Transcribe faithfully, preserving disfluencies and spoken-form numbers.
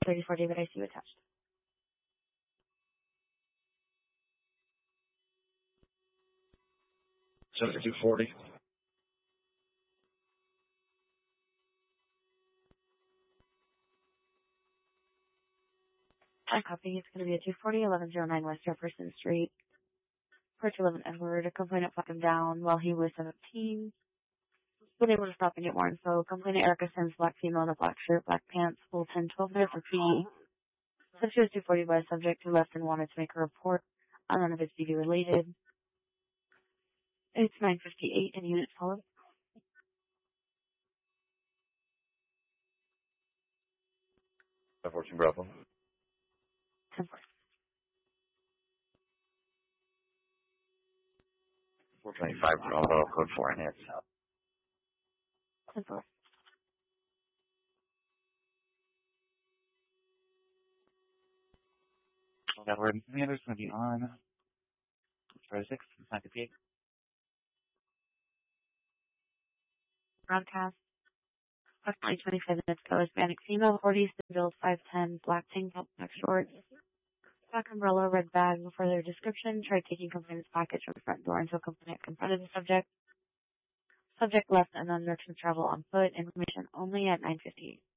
thirty-four David, I see you attached. seventy-two forty. I copy. It's going to be a two forty, eleven oh nine West Jefferson Street. Approach eleven Edward. A complainant flagged him down while he was seventeen. Been able to stop and get more info. Complainant Erica Sims, black female in a black shirt, black pants, full ten twelve there for P E. Said she was two forty by a subject who left and wanted to make a report on none of it's D V related. It's nine fifty-eight and unit followed. fourteen Bravo. ten four. four twenty-five Bravo, code four and hits. ten four. Edward, commander's going to be on. Try six, nine fifty-eight. Broadcast. Approximately twenty-five minutes ago, Hispanic female, forties, build five ten, black tank top, black shorts, black umbrella, red bag. For further description, tried taking complainant's package from the front door until complainant confronted the subject. Subject left and then direction to travel on foot. Information only at nine fifty.